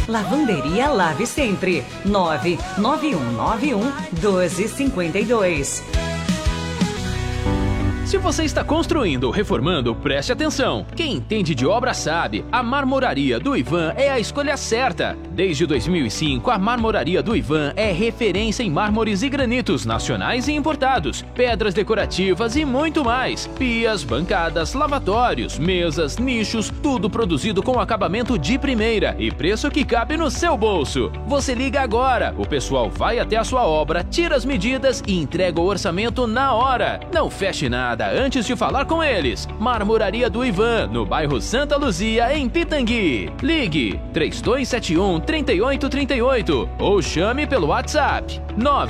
Lavanderia Lave Sempre. 991911252. Se você está construindo ou reformando, preste atenção. Quem entende de obra sabe, a Marmoraria do Ivan é a escolha certa. Desde 2005, a Marmoraria do Ivan é referência em mármores e granitos nacionais e importados, pedras decorativas e muito mais. Pias, bancadas, lavatórios, mesas, nichos, tudo produzido com acabamento de primeira e preço que cabe no seu bolso. Você liga agora, o pessoal vai até a sua obra, tira as medidas e entrega o orçamento na hora. Não feche nada antes de falar com eles. Marmoraria do Ivan, no bairro Santa Luzia, em Pitangui. Ligue 3271-3838 ou chame pelo WhatsApp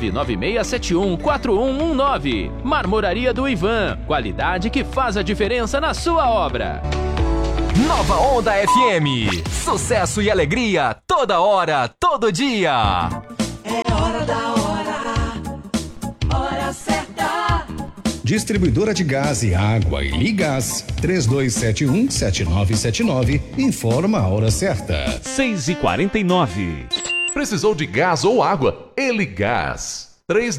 996714119. Marmoraria do Ivan, qualidade que faz a diferença na sua obra. Nova Onda FM, sucesso e alegria toda hora, todo dia. É hora da hora certa. Distribuidora de gás e água e Ligás, 3271-7979, informa a hora certa. 6h49. Precisou de gás ou água? Eligás,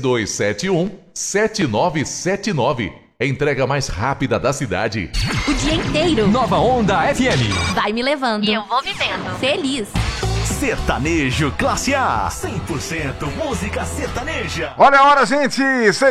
3271-7979. Entrega mais rápida da cidade. O dia inteiro. Nova Onda FM. Vai me levando. E eu vou vivendo. Feliz. Sertanejo Classe A. 100% música sertaneja. Olha a hora, gente.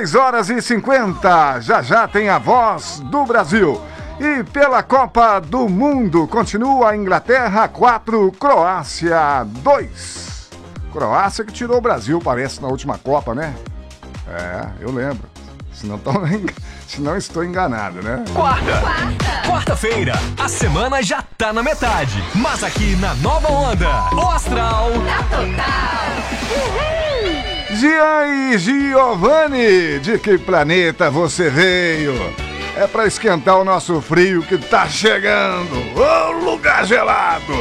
6h50. Já tem a voz do Brasil. E pela Copa do Mundo, continua a Inglaterra 4, Croácia 2. Croácia que tirou o Brasil, parece, na última Copa, né? É, eu lembro. Se não estou enganado, né? Quarta-feira, a semana já tá na metade. Mas aqui na Nova Onda, o astral Tá total. Gian e Giovanni, de que planeta você veio? É pra esquentar o nosso frio que tá chegando. Ô, lugar gelado!